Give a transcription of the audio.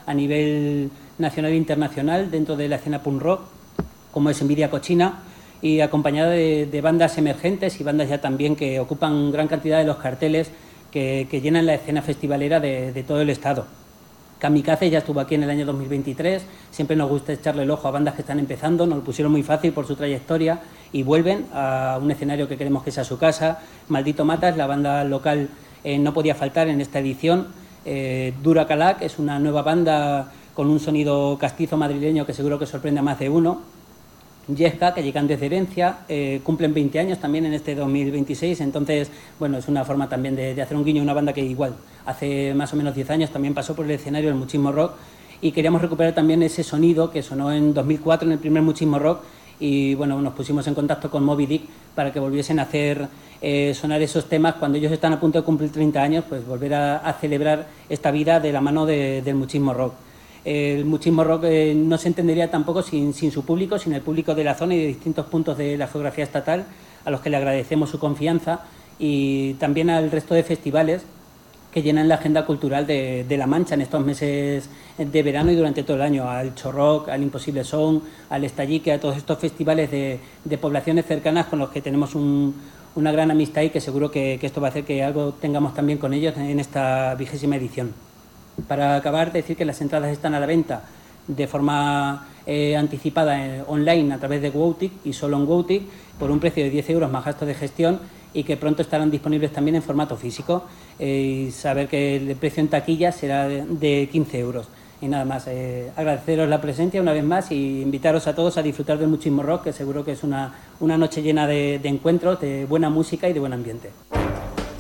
a nivel nacional e internacional dentro de la escena punk rock, como es Envidia Cochina, y acompañada de bandas emergentes y bandas ya también que ocupan gran cantidad de los carteles que llenan la escena festivalera de todo el estado. Kamikaze ya estuvo aquí en el año 2023, siempre nos gusta echarle el ojo a bandas que están empezando, nos lo pusieron muy fácil por su trayectoria y vuelven a un escenario que queremos que sea su casa. Maldito Matas, la banda local, no podía faltar en esta edición. Dura Calac es una nueva banda con un sonido castizo madrileño que seguro que sorprende a más de uno. Yesca, que llegan desde Herencia, cumplen 20 años también en este 2026, entonces, bueno, es una forma también de hacer un guiño a una banda que igual hace más o menos 10 años también pasó por el escenario del Muchismo Rock y queríamos recuperar también ese sonido que sonó en 2004 en el primer Muchismo Rock y, bueno, nos pusimos en contacto con Moby Dick para que volviesen a hacer sonar esos temas cuando ellos están a punto de cumplir 30 años, pues volver a celebrar esta vida de la mano del Muchismo Rock. El Muchismo Rock no se entendería tampoco sin su público, sin el público de la zona y de distintos puntos de la geografía estatal, a los que le agradecemos su confianza, y también al resto de festivales que llenan la agenda cultural de La Mancha en estos meses de verano y durante todo el año, al Chorrock, al Imposible Sound, al Estallique, a todos estos festivales de poblaciones cercanas con los que tenemos una gran amistad y que seguro que esto va a hacer que algo tengamos también con ellos en esta 20ª edición. Para acabar, decir que las entradas están a la venta de forma anticipada online a través de Wowtic y solo en Wowtic por un precio de 10 euros más gastos de gestión y que pronto estarán disponibles también en formato físico y saber que el precio en taquilla será de 15 euros. Y nada más, agradeceros la presencia una vez más y invitaros a todos a disfrutar del Muchismo Rock, que seguro que es una noche llena de encuentros, de buena música y de buen ambiente.